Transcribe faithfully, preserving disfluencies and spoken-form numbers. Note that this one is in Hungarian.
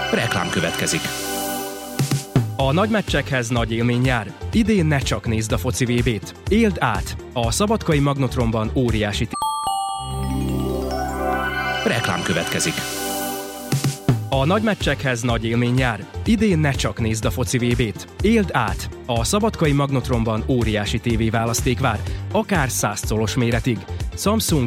Reklám következik. A nagy meccsekhez nagy élmény jár. Idén ne csak nézd a foci vé bét. Éld át! A Szabadkai Magnotromban óriási t- Reklám következik. A nagy meccsekhez nagy élmény jár. Idén ne csak nézd a foci vé bét. Éld át! A Szabadkai Magnotromban óriási tévéválaszték vár, akár száz colos méretig. Samsung